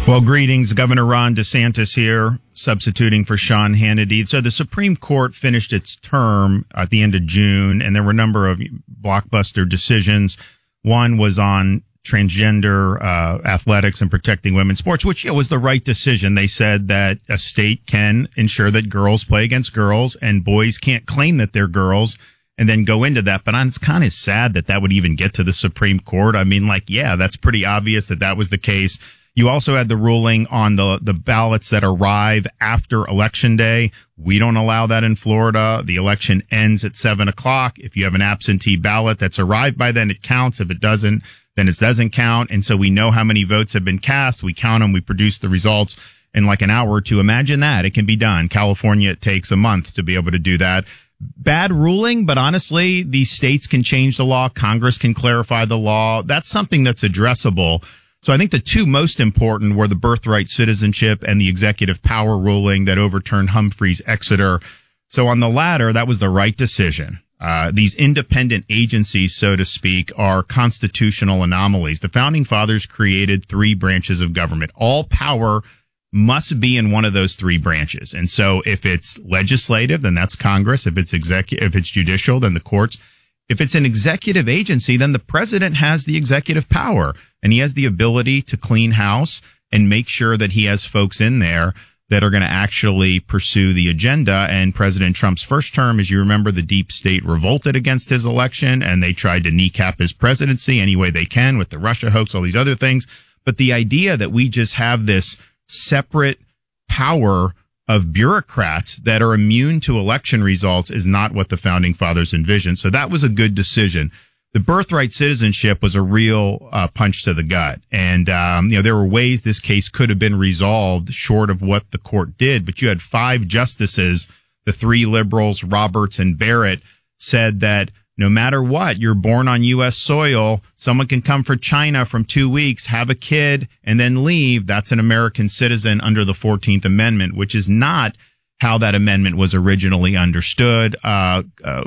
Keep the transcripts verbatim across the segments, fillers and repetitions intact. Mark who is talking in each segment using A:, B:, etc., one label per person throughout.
A: Well, greetings. Governor Ron DeSantis here, substituting for Sean Hannity. So the Supreme Court finished its term at the end of June, and there were a number of blockbuster decisions. One was on transgender uh, athletics and protecting women's sports, which you know, was the right decision. They said that a state can ensure that girls play against girls and boys can't claim that they're girls and then go into that. But it's kind of sad that that would even get to the Supreme Court. I mean, like, yeah, that's pretty obvious that that was the case. You also had the ruling on the, the ballots that arrive after Election Day. We don't allow that in Florida. The election ends at seven o'clock. If you have an absentee ballot that's arrived by then, it counts. If it doesn't, then it doesn't count. And so we know how many votes have been cast. We count them. We produce the results in like an hour or two. Imagine that. It can be done. California, it takes a month to be able to do that. Bad ruling, but honestly, these states can change the law. Congress can clarify the law. That's something that's addressable. So I think the two most important were the birthright citizenship and the executive power ruling that overturned Humphrey's Exeter. So on the latter, that was the right decision. Uh, these independent agencies, so to speak, are constitutional anomalies. The founding fathers created three branches of government. All power must be in one of those three branches. And so if it's legislative, then that's Congress. If it's executive, if it's judicial, then the courts. If it's an executive agency, then the president has the executive power, and he has the ability to clean house and make sure that he has folks in there that are going to actually pursue the agenda. And President Trump's first term, as you remember, the deep state revolted against his election, and they tried to kneecap his presidency any way they can with the Russia hoax, all these other things. But the idea that we just have this separate power of bureaucrats that are immune to election results is not what the founding fathers envisioned. So that was a good decision. The birthright citizenship was a real uh, punch to the gut. And, um, you know, there were ways this case could have been resolved short of what the court did. But you had five justices, the three liberals, Roberts and Barrett, said that no matter what, you're born on U S soil. Someone can come from China from two weeks, have a kid, and then leave. That's an American citizen under the fourteenth Amendment, which is not how that amendment was originally understood. Uh, uh,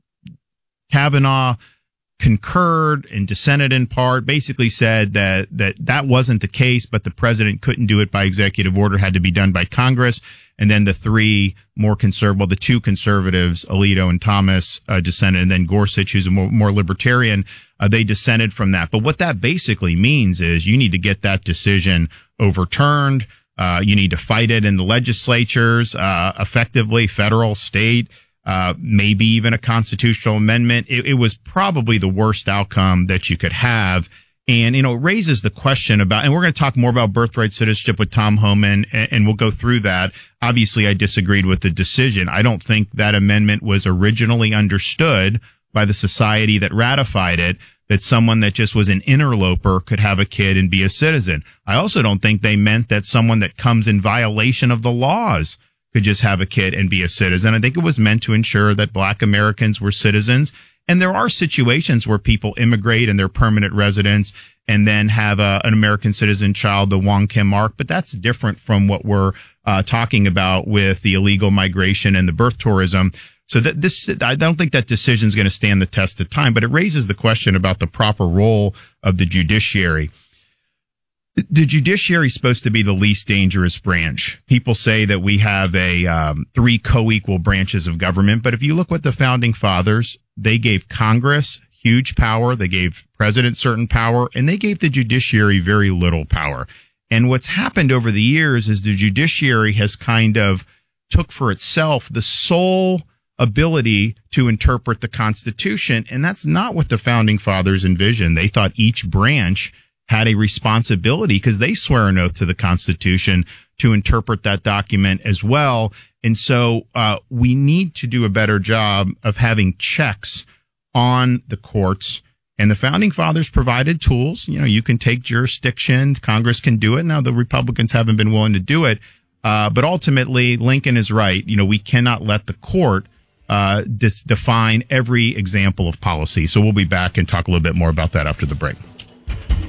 A: Kavanaugh concurred and dissented in part, basically said that, that that wasn't the case, but the president couldn't do it by executive order, had to be done by Congress. And then the three more conservative, well, the two conservatives, Alito and Thomas, uh, dissented, and then Gorsuch, who's a more, more libertarian, uh, they dissented from that. But what that basically means is you need to get that decision overturned. Uh, you need to fight it in the legislatures, uh, effectively, federal, state, uh, maybe even a constitutional amendment. It, it was probably the worst outcome that you could have. And, you know, it raises the question about, and we're going to talk more about birthright citizenship with Tom Homan, and, and we'll go through that. Obviously, I disagreed with the decision. I don't think that amendment was originally understood by the society that ratified it, that someone that just was an interloper could have a kid and be a citizen. I also don't think they meant that someone that comes in violation of the laws could just have a kid and be a citizen. I think it was meant to ensure that Black Americans were citizens. And there are situations where people immigrate and they're permanent residents and then have a, an American citizen child, the Wong Kim Ark. But that's different from what we're uh, talking about with the illegal migration and the birth tourism. So that this, I don't think that decision is going to stand the test of time, but it raises the question about the proper role of the judiciary. The judiciary is supposed to be the least dangerous branch. People say that we have a um, three co-equal branches of government, but if you look what the founding fathers, they gave Congress huge power, they gave president certain power, and they gave the judiciary very little power. And what's happened over the years is the judiciary has kind of took for itself the sole ability to interpret the Constitution, and that's not what the founding fathers envisioned. They thought each branch had a responsibility, because they swear an oath to the Constitution, to interpret that document as well. And so uh we need to do a better job of having checks on the courts. And the founding fathers provided tools. You know, you can take jurisdiction. Congress can do it. Now, the Republicans haven't been willing to do it. Uh but ultimately, Lincoln is right. You know, we cannot let the court uh dis- define every example of policy. So we'll be back and talk a little bit more about that after the break.